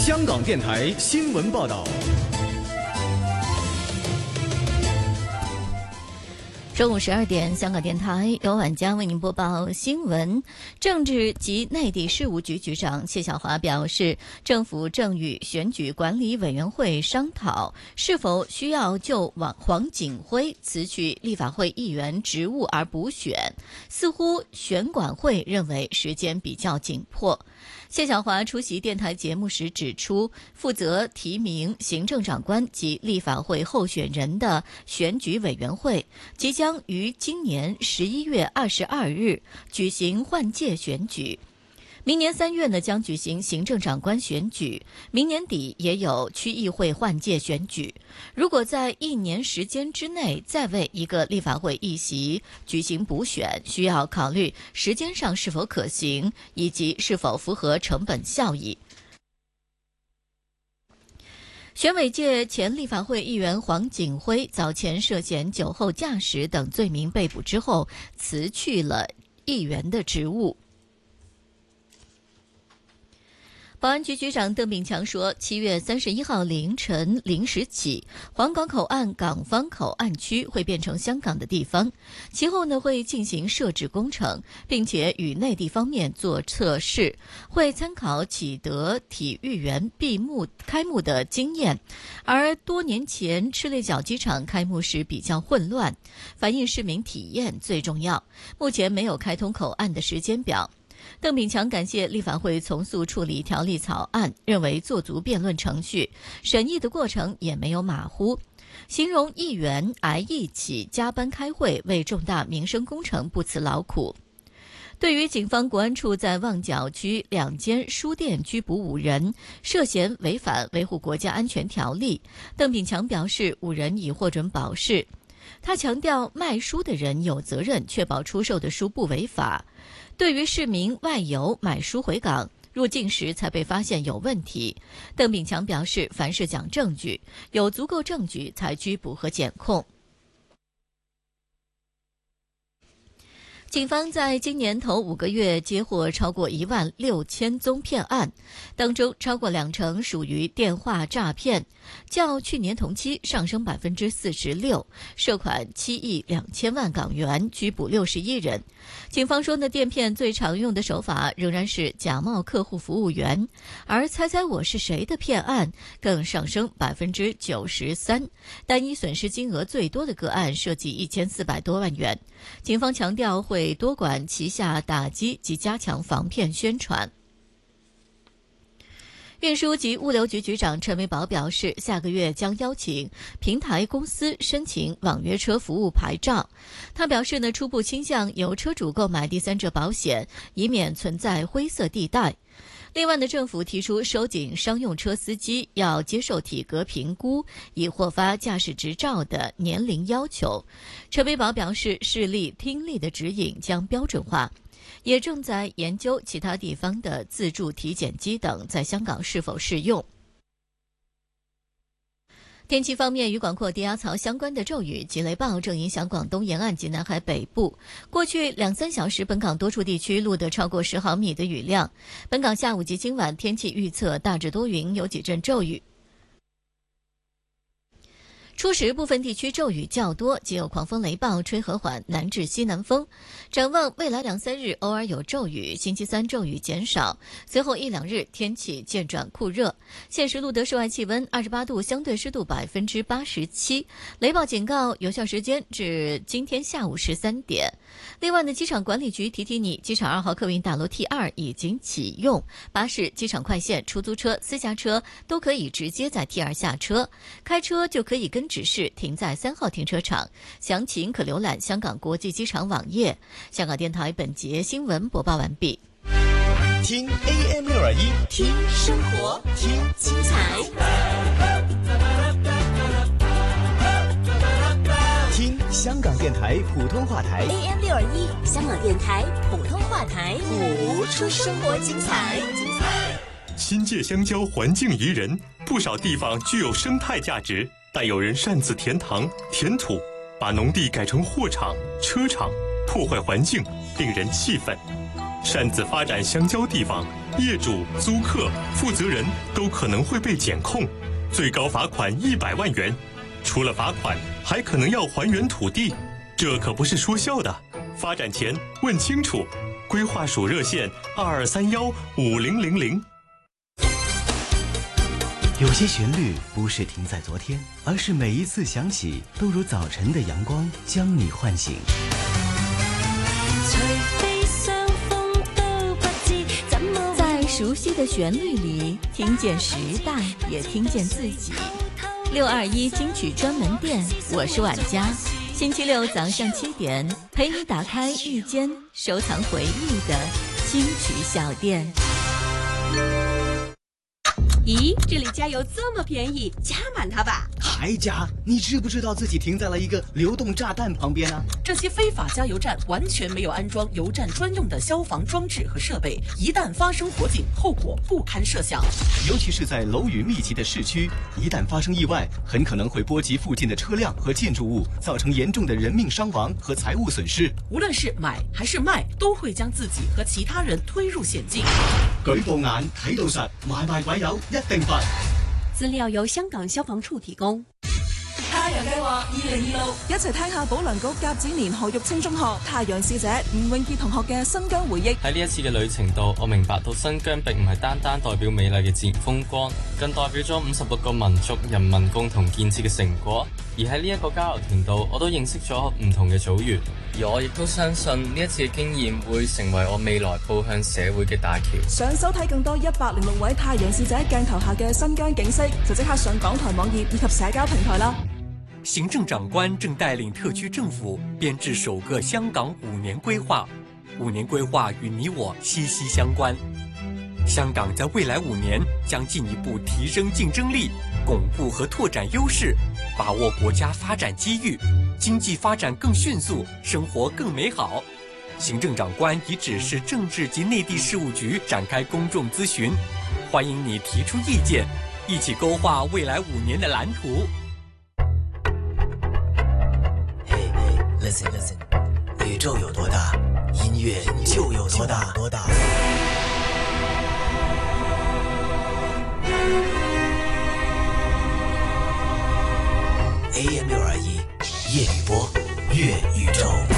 香港电台新闻报道。 中午12点，香港电台由晚间为您播报新闻。政治及内地事务局局长谢晓华表示，政府正与选举管理委员会商讨，是否需要就黄锦辉辞去立法会议员职务而补选。似乎选管会认为时间比较紧迫。谢晓华出席电台节目时指出，负责提名行政长官及立法会候选人的选举委员会即将于今年11月22日举行换届选举。明年3月呢将举行行政长官选举，明年底也有区议会换届选举。如果在1年时间之内再为一个立法会议席举行补选，需要考虑时间上是否可行，以及是否符合成本效益。选委界前立法会议员黄锦辉早前涉嫌酒后驾驶等罪名被捕之后，辞去了议员的职务。保安局局长邓炳强说，7月31号凌晨0时起，皇岗口岸港方口岸区会变成香港的地方，其后呢会进行设置工程，并且与内地方面做测试，会参考启德体育园开幕的经验，而多年前赤肋角机场开幕时比较混乱，反映市民体验最重要，目前没有开通口岸的时间表。邓炳强感谢立法会从速处理条例草案，认为做足辩论程序，审议的过程也没有马虎，形容议员挨一起加班开会，为重大民生工程不辞劳苦。对于警方国安处在旺角区2间书店拘捕5人，涉嫌违反维护国家安全条例，邓炳强表示5人已获准保释。他强调，卖书的人有责任确保出售的书不违法。对于市民外游买书回港入境时才被发现有问题，邓炳强表示，凡是讲证据，有足够证据才拘捕和检控。警方在今年头5个月接获超过16000宗骗案，当中超过20%属于电话诈骗，较去年同期上升46%，涉款7亿2千万港元，拘捕61人。警方说呢，电骗最常用的手法仍然是假冒客户服务员，而猜猜我是谁的骗案更上升93%，单一损失金额最多的个案涉及1400多万元。警方强调会多管齐下打击及加强防骗宣传。运输及物流局局长陈维宝表示，下个月将邀请平台公司申请网约车服务牌照。他表示呢，初步倾向由车主购买第三者保险，以免存在灰色地带。另外呢，政府提出收紧商用车司机要接受体格评估以获发驾驶执照的年龄要求。陈维宝表示，视力、听力的指引将标准化，也正在研究其他地方的自助体检机等在香港是否适用。天气方面，与广阔低压槽相关的骤雨及雷暴正影响广东沿岸及南海北部。过去2-3小时，本港多处地区录得超过10毫米的雨量。本港下午及今晚天气预测大致多云，有几阵骤雨。初时部分地区骤雨较多，仅有狂风雷暴，吹和缓南至西南风。展望未来2-3日偶尔有骤雨，星期3骤雨减少，随后1-2日天气渐转酷热。现时录得室外气温28度，相对湿度87%，雷暴警告有效时间至今天下午13点。另外呢，机场管理局提提你，机场2号客运大楼 T2 已经启用，巴士、机场快线、出租车、私家车都可以直接在 T2 下车，开车就可以跟指示停在3号停车场。详情可浏览香港国际机场网页。香港电台本节新闻播报完毕。 听 AM621， 听生活，听精彩， 听香港电台普通话台 AM621，香港电台普通话台，谱出生活精彩。 新界香蕉环境宜人，不少地方具有生态价值，但有人擅自填塘填土，把农地改成货场、车场，破坏环境，令人气愤。擅自发展香蕉地方， 业主、租客、负责人都可能会被检控，最高罚款100万元。除了罚款，还可能要还原土地，这可不是说笑的。发展前问清楚，规划署热线22315000。 有些旋律不是停在昨天，而是每一次响起，都如早晨的阳光将你唤醒。 在熟悉的旋律里，听见时代，也听见自己。621金曲专门店，我是婉佳。星期六早上7点，陪你打开一间收藏回忆的金曲小店。 咦，这里加油这么便宜，加满它吧！ 还加？你知不知道自己停在了一个流动炸弹旁边啊？ 这些非法加油站完全没有安装油站专用的消防装置和设备，一旦发生火警，后果不堪设想。 尤其是在楼宇密集的市区，一旦发生意外，很可能会波及附近的车辆和建筑物，造成严重的人命伤亡和财物损失。 无论是买还是卖，都会將自己和其他人推入險境。 舉報眼睇到實，買賣鬼友一定罰。 資料由香港消防處提供。 太陽計劃2026，一齊聽下保良局甲子年何玉清中學太陽使者吳永傑同學嘅新疆回憶。 喺呢一次嘅旅程度，我明白到新疆並唔係單單代表美麗嘅自然風光，更代表咗56個民族人民共同建設嘅成果。而喺呢一個交流團度，我都認識咗唔同嘅組員，而我亦都相信呢一次嘅經驗會成為我未來步向社會嘅大橋。 想收睇更多106位太陽使者鏡頭下嘅新疆景色，就即刻上港台網頁以及社交平台啦。 行政長官正帶領特區政府編制首個香港5年規劃，5年規劃與你我息息相關。香港在未來5年將進一步提升競爭力，鞏固和拓展優勢，把握國家發展機遇，經濟發展更迅速，生活更美好。行政長官已指示政治及內地事務局展開公眾諮詢，歡迎你提出意見，一起勾畫未來5年的藍圖。 Listen， 宇宙有多大，音樂就有多大。